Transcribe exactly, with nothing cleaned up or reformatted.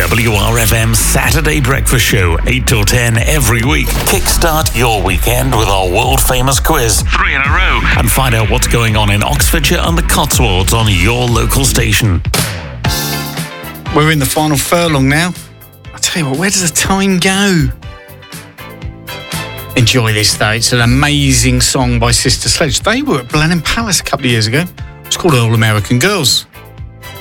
W R F M Saturday Breakfast Show, eight till ten every week. Kickstart your weekend with our world-famous quiz, three in a row, and find out what's going on in Oxfordshire and the Cotswolds on your local station. We're in the final furlong now. I tell you what, where does the time go? Enjoy this though. It's an amazing song by Sister Sledge. They were at Blenheim Palace a couple of years ago. It's called All American Girls.